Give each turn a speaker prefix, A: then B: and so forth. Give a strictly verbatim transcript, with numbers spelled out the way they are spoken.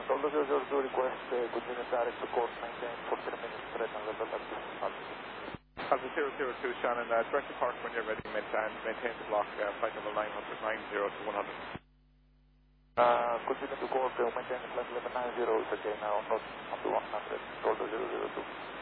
A: Delta zero zero two request uh, continue direct to course, maintain fourteen minutes threat and level altitude.
B: Alpha zero zero two, Shannon, uh, direct to park when you're ready, maintain, maintain the block, uh, flight level nine hundred, nine zero to one hundred.
A: Uh, continue to course, uh, maintain flight level nine zero is okay now, not on the one hundred, Delta zero zero two.